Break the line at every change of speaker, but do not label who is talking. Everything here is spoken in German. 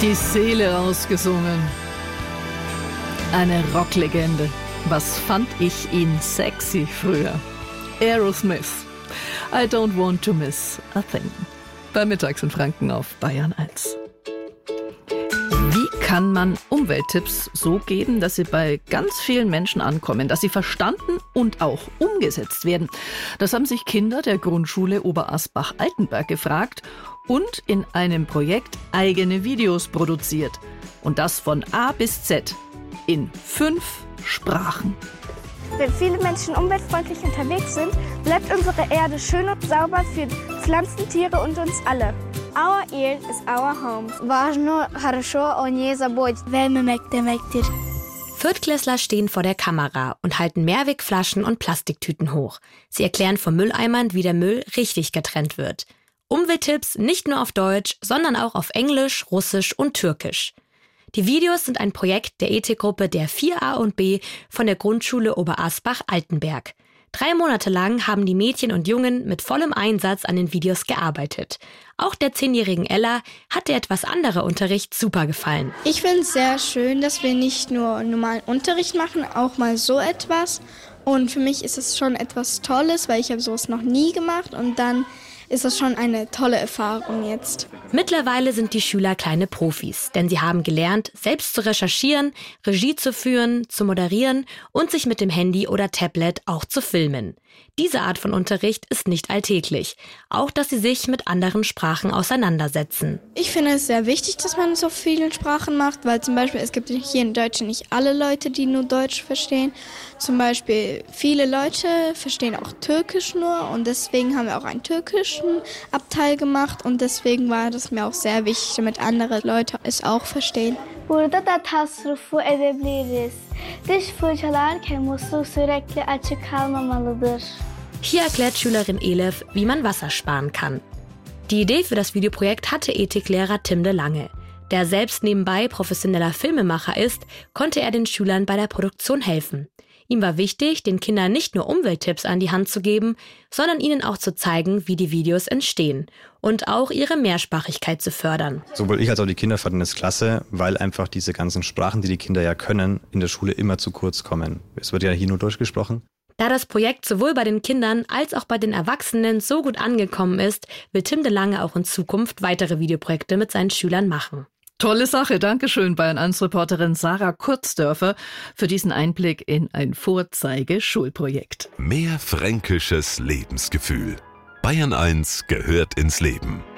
Die Seele rausgesungen. Eine Rocklegende. Was fand ich ihn sexy früher? Aerosmith. I don't want to miss a thing. Bei Mittags in Franken auf Bayern 1. Wie kann man Umwelttipps so geben, dass sie bei ganz vielen Menschen ankommen, dass sie verstanden und auch umgesetzt werden? Das haben sich Kinder der Grundschule Oberasbach-Altenberg gefragt und in einem Projekt eigene Videos produziert. Und das von A bis Z in 5 Sprachen.
Wenn viele Menschen umweltfreundlich unterwegs sind, bleibt unsere Erde schön und sauber für Pflanzen, Tiere und uns alle. Our Earth is our home. Важно, хорошо, о ней заботь. Wärmemärkte.
Viertklässler stehen vor der Kamera und halten Mehrwegflaschen und Plastiktüten hoch. Sie erklären vor Mülleimern, wie der Müll richtig getrennt wird. Umwelttipps nicht nur auf Deutsch, sondern auch auf Englisch, Russisch und Türkisch. Die Videos sind ein Projekt der Ethikgruppe der 4a und B von der Grundschule Oberasbach-Altenberg. 3 Monate lang haben die Mädchen und Jungen mit vollem Einsatz an den Videos gearbeitet. Auch der 10-jährigen Ella hat der etwas andere Unterricht super gefallen.
Ich finde es sehr schön, dass wir nicht nur normalen Unterricht machen, auch mal so etwas. Und für mich ist es schon etwas Tolles, weil ich habe sowas noch nie gemacht und dann ist das schon eine tolle Erfahrung jetzt.
Mittlerweile sind die Schüler kleine Profis, denn sie haben gelernt, selbst zu recherchieren, Regie zu führen, zu moderieren und sich mit dem Handy oder Tablet auch zu filmen. Diese Art von Unterricht ist nicht alltäglich, auch dass sie sich mit anderen Sprachen auseinandersetzen.
Ich finde es sehr wichtig, dass man so viele Sprachen macht, weil zum Beispiel es gibt hier in Deutschland nicht alle Leute, die nur Deutsch verstehen. Zum Beispiel viele Leute verstehen auch Türkisch nur und deswegen haben wir auch einen türkischen Abteil gemacht und deswegen war das mir auch sehr wichtig, damit andere Leute es auch verstehen.
Burada da tasarrufu edebiliriz. Diş fırçalarken musluk sürekli açık kalmamalıdır.
Hier erklärt Schülerin Elif, wie man Wasser sparen kann. Die Idee für das Videoprojekt hatte Ethiklehrer Tim de Lange. Der selbst nebenbei professioneller Filmemacher ist, konnte er den Schülern bei der Produktion helfen. Ihm war wichtig, den Kindern nicht nur Umwelttipps an die Hand zu geben, sondern ihnen auch zu zeigen, wie die Videos entstehen und auch ihre Mehrsprachigkeit zu fördern.
Sowohl ich als auch die Kinder fanden es klasse, weil einfach diese ganzen Sprachen, die die Kinder ja können, in der Schule immer zu kurz kommen. Es wird ja hier nur Deutsch gesprochen.
Da das Projekt sowohl bei den Kindern als auch bei den Erwachsenen so gut angekommen ist, will Tim de Lange auch in Zukunft weitere Videoprojekte mit seinen Schülern machen.
Tolle Sache, Dankeschön Bayern 1 Reporterin Sarah Kurzdörfer für diesen Einblick in ein Vorzeigeschulprojekt.
Mehr fränkisches Lebensgefühl. Bayern 1 gehört ins Leben.